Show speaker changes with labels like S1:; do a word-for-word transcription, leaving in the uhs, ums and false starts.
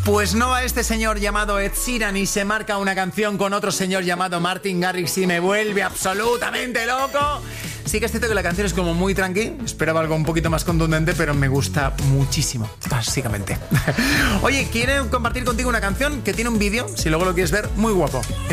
S1: Pues no va este señor llamado Ed Sheeran y se marca una canción con otro señor llamado Martin Garrix y me vuelve absolutamente loco. Sí que es cierto que la canción es como muy tranqui, esperaba algo un poquito más contundente, pero me gusta muchísimo, básicamente. Oye, quiero compartir contigo una canción que tiene un vídeo, si luego lo quieres ver, muy guapo. Es